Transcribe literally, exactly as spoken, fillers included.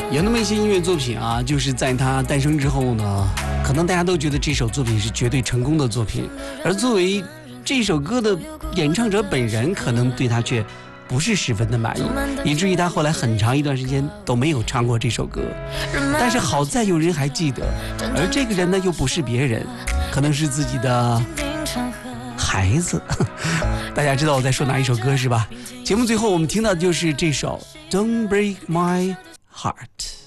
有那么一些音乐作品啊，就是在它诞生之后呢，可能大家都觉得这首作品是绝对成功的作品，而作为这首歌的演唱者本人，可能对他却不是十分的满意，以至于他后来很长一段时间都没有唱过这首歌。但是好在有人还记得，而这个人呢，又不是别人，可能是自己的孩子。大家知道我在说哪一首歌是吧？节目最后我们听到的就是这首 Don't Break My Heart。